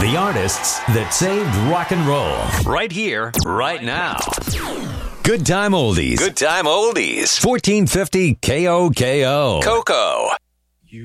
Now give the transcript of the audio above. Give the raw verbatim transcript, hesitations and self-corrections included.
The artists that saved rock and roll. Right here, right now. Good Time Oldies. Good Time Oldies. fourteen fifty K O K O. Coco.